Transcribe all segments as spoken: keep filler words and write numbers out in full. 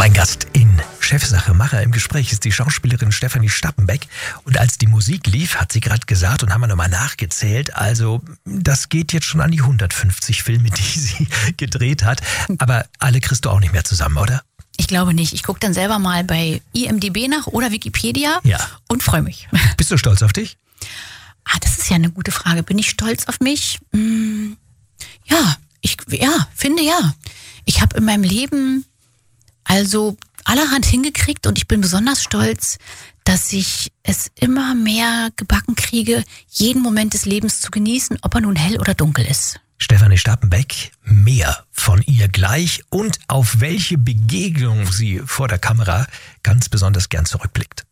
Mein Gast in Chefsache Macher im Gespräch ist die Schauspielerin Stefanie Stappenbeck. Und als die Musik lief, hat sie gerade gesagt, und haben wir nochmal nachgezählt, also das geht jetzt schon an die hundertfünfzig Filme, die sie gedreht hat. Aber alle kriegst du auch nicht mehr zusammen, oder? Ich glaube nicht. Ich gucke dann selber mal bei I M D B nach oder Wikipedia Ja. und freue mich. Bist du stolz auf dich? Ah, das ist ja eine gute Frage. Bin ich stolz auf mich? Hm, ja, ich ja, finde ja. Ich habe in meinem Leben also allerhand hingekriegt und ich bin besonders stolz, dass ich es immer mehr gebacken kriege, jeden Moment des Lebens zu genießen, ob er nun hell oder dunkel ist. Stefanie Stappenbeck, mehr von ihr gleich und auf welche Begegnung sie vor der Kamera ganz besonders gern zurückblickt.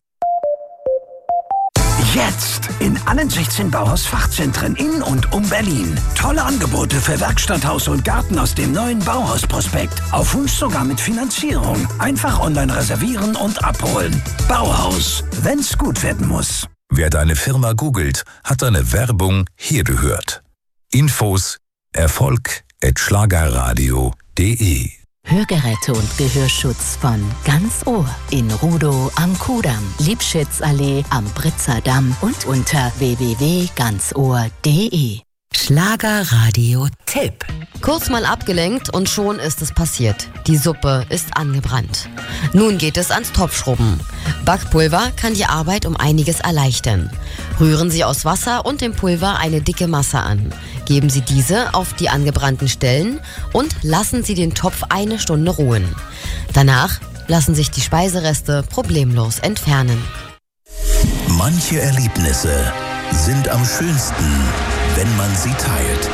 Jetzt in allen sechzehn Bauhaus-Fachzentren in und um Berlin. Tolle Angebote für Werkstatt, Haus und Garten aus dem neuen Bauhaus-Prospekt. Auf Wunsch sogar mit Finanzierung. Einfach online reservieren und abholen. Bauhaus, wenn's gut werden muss. Wer deine Firma googelt, hat deine Werbung hier gehört. Infos Erfolg at schlagerradio punkt de. Hörgeräte und Gehörschutz von Ganz Ohr in Rudow am Kudamm, Liebschitzallee am Britzer Damm und unter w w w punkt ganz ohr punkt de. Schlagerradio-Tipp. Kurz mal abgelenkt und schon ist es passiert. Die Suppe ist angebrannt. Nun geht es ans Topfschrubben. Backpulver kann die Arbeit um einiges erleichtern. Rühren Sie aus Wasser und dem Pulver eine dicke Masse an. Geben Sie diese auf die angebrannten Stellen und lassen Sie den Topf eine Stunde ruhen. Danach lassen sich die Speisereste problemlos entfernen. Manche Erlebnisse sind am schönsten, wenn man sie teilt.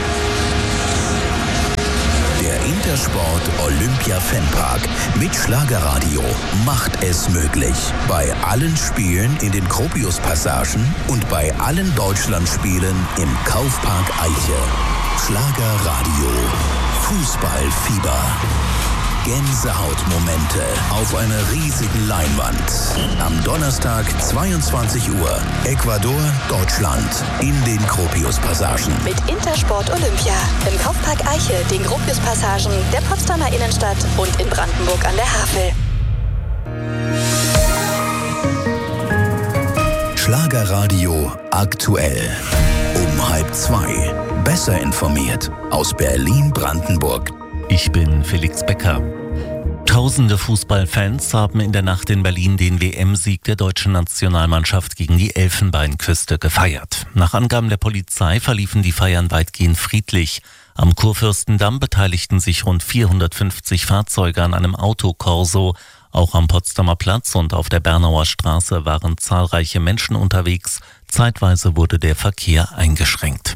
Der Intersport Olympia Fanpark mit Schlagerradio macht es möglich. Bei allen Spielen in den Gropius-Passagen und bei allen Deutschlandspielen im Kaufpark Eiche. Schlagerradio. Fußballfieber. Gänsehautmomente auf einer riesigen Leinwand. Am Donnerstag, zweiundzwanzig Uhr, Ecuador, Deutschland, in den Gropius-Passagen. Mit Intersport Olympia im Kaufpark Eiche, den Gropius-Passagen, der Potsdamer Innenstadt und in Brandenburg an der Havel. Schlagerradio aktuell. Um halb zwei. Besser informiert aus Berlin-Brandenburg. Ich bin Felix Becker. Tausende Fußballfans haben in der Nacht in Berlin den W M-Sieg der deutschen Nationalmannschaft gegen die Elfenbeinküste gefeiert. Nach Angaben der Polizei verliefen die Feiern weitgehend friedlich. Am Kurfürstendamm beteiligten sich rund vierhundertfünfzig Fahrzeuge an einem Autokorso. Auch am Potsdamer Platz und auf der Bernauer Straße waren zahlreiche Menschen unterwegs. Zeitweise wurde der Verkehr eingeschränkt.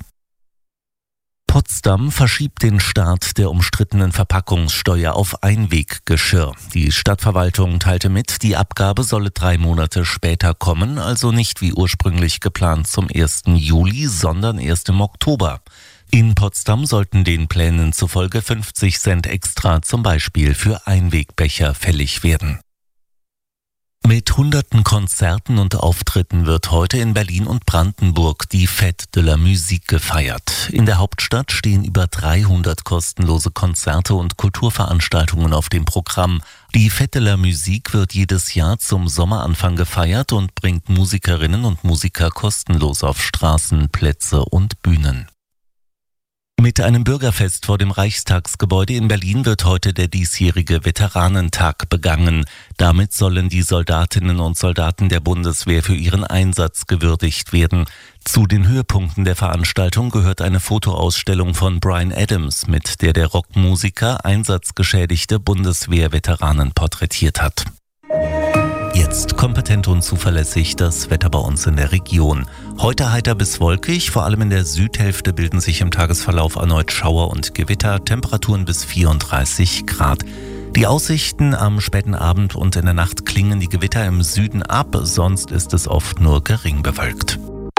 Potsdam verschiebt den Start der umstrittenen Verpackungssteuer auf Einweggeschirr. Die Stadtverwaltung teilte mit, die Abgabe solle drei Monate später kommen, also nicht wie ursprünglich geplant zum ersten Juli, sondern erst im Oktober. In Potsdam sollten den Plänen zufolge fünfzig Cent extra zum Beispiel für Einwegbecher fällig werden. Mit hunderten Konzerten und Auftritten wird heute in Berlin und Brandenburg die Fête de la Musique gefeiert. In der Hauptstadt stehen über dreihundert kostenlose Konzerte und Kulturveranstaltungen auf dem Programm. Die Fête de la Musique wird jedes Jahr zum Sommeranfang gefeiert und bringt Musikerinnen und Musiker kostenlos auf Straßen, Plätze und Bühnen. Mit einem Bürgerfest vor dem Reichstagsgebäude in Berlin wird heute der diesjährige Veteranentag begangen. Damit sollen die Soldatinnen und Soldaten der Bundeswehr für ihren Einsatz gewürdigt werden. Zu den Höhepunkten der Veranstaltung gehört eine Fotoausstellung von Bryan Adams, mit der der Rockmusiker einsatzgeschädigte Bundeswehrveteranen porträtiert hat. Jetzt kompetent und zuverlässig das Wetter bei uns in der Region. Heute heiter bis wolkig, vor allem in der Südhälfte bilden sich im Tagesverlauf erneut Schauer und Gewitter, Temperaturen bis vierunddreißig Grad. Die Aussichten am späten Abend und in der Nacht klingen die Gewitter im Süden ab, sonst ist es oft nur gering bewölkt.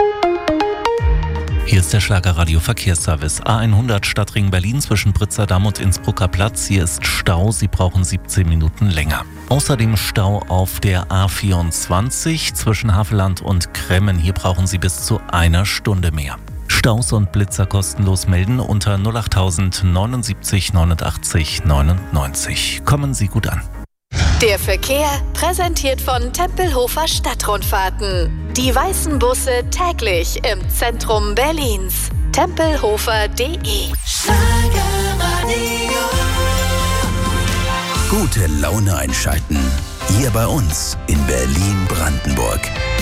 Hier ist der Schlagerradio Verkehrsservice. A hundert Stadtring Berlin zwischen Britzer Damm und Innsbrucker Platz. Hier ist Stau, Sie brauchen siebzehn Minuten länger. Außerdem Stau auf der A vierundzwanzig zwischen Havelland und Kremmen. Hier brauchen Sie bis zu einer Stunde mehr. Staus und Blitzer kostenlos melden unter null acht null null neunundsiebzig neunundachtzig neunundneunzig. Kommen Sie gut an. Der Verkehr präsentiert von Tempelhofer Stadtrundfahrten. Die weißen Busse täglich im Zentrum Berlins. tempelhofer punkt de. Gute Laune einschalten. Hier bei uns in Berlin-Brandenburg.